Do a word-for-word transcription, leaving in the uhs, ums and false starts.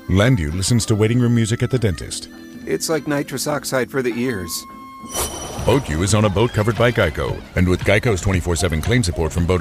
Landu listens to waiting room music at the dentist. It's like nitrous oxide for the ears. BoatU is on a boat covered by Geico. And with Geico's twenty-four seven claim support from Boat